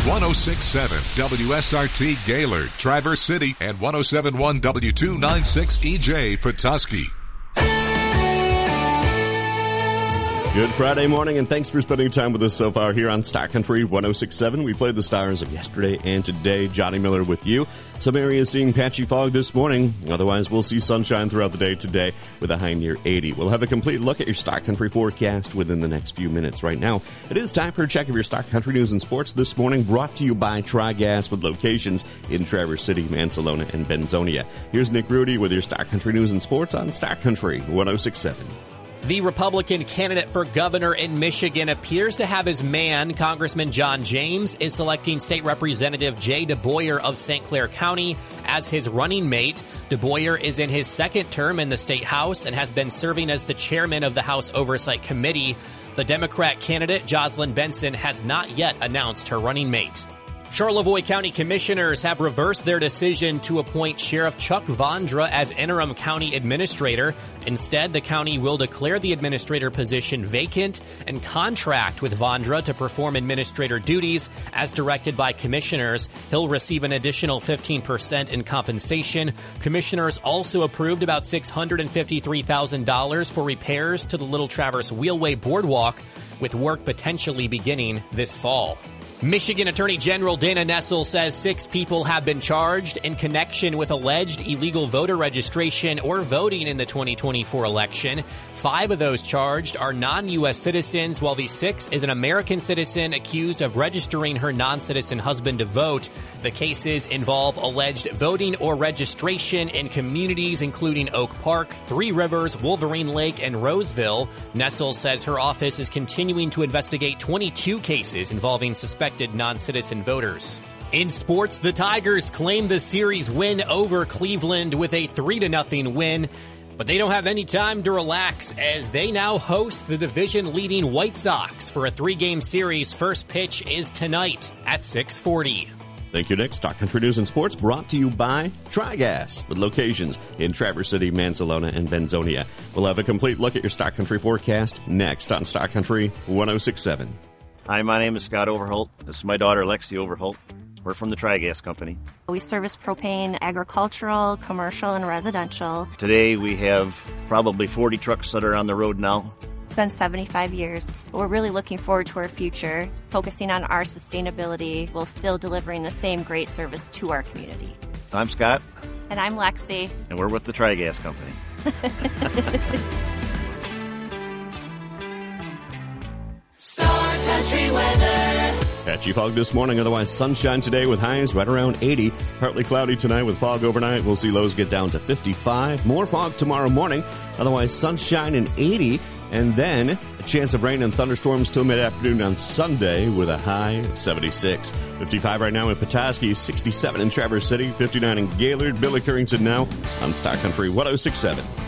106.7 WSRT Gaylord, Traverse City, and 107.1 W296 EJ Petoskey. Good Friday morning, and thanks for spending time with us so far here on Star Country 106.7. We played the stars of yesterday and today. Johnny Miller with you. Some areas seeing patchy fog this morning. Otherwise, we'll see sunshine throughout the day today with a high near 80. We'll have a complete look at your Star Country forecast within the next few minutes. Right now, it is time for a check of your Star Country news and sports this morning, brought to you by Tri-Gas with locations in Traverse City, Mansalona, and Benzonia. Here's Nick Rudy with your Star Country news and sports on Star Country 106.7. The Republican candidate for governor in Michigan appears to have his man. Congressman John James is selecting State Representative Jay DeBoyer of St. Clair County as his running mate. DeBoyer is in his second term in the State House and has been serving as the chairman of the House Oversight Committee. The Democrat candidate, Jocelyn Benson, has not yet announced her running mate. Charlevoix County Commissioners have reversed their decision to appoint Sheriff Chuck Vondra as interim county administrator. Instead, the county will declare the administrator position vacant and contract with Vondra to perform administrator duties as directed by commissioners. He'll receive an additional 15% in compensation. Commissioners also approved about $653,000 for repairs to the Little Traverse Wheelway Boardwalk, with work potentially beginning this fall. Michigan Attorney General Dana Nessel says 6 people have been charged in connection with alleged illegal voter registration or voting in the 2024 election. 5 of those charged are non-U.S. citizens, while the 6th is an American citizen accused of registering her non-citizen husband to vote. The cases involve alleged voting or registration in communities including Oak Park, Three Rivers, Wolverine Lake, and Roseville. Nessel says her office is continuing to investigate 22 cases involving suspected non-citizen voters. In sports, the Tigers claim the series win over Cleveland with a 3-0 win, but they don't have any time to relax as they now host the division-leading White Sox for a 3-game series. First pitch is tonight at 6:40. Thank you, Nick. Star Country News and Sports brought to you by Tri-Gas with locations in Traverse City, Mansalona, and Benzonia. We'll have a complete look at your Star Country forecast next on Star Country 106.7. Hi, my name is Scott Overholt. This is my daughter, Lexi Overholt. We're from the Tri-Gas Company. We service propane, agricultural, commercial, and residential. Today we have probably 40 trucks that are on the road now. It's been 75 years. We're really looking forward to our future, focusing on our sustainability while still delivering the same great service to our community. I'm Scott. And I'm Lexi. And we're with the Tri-Gas Company. Star Country weather. Patchy fog this morning, otherwise sunshine today with highs right around 80. Partly cloudy tonight with fog overnight. We'll see lows get down to 55. More fog tomorrow morning, otherwise sunshine and 80. And then a chance of rain and thunderstorms till mid-afternoon on Sunday with a high of 76. 55 right now in Petoskey, 67 in Traverse City, 59 in Gaylord. Billy Currington now on Star Country 106.7.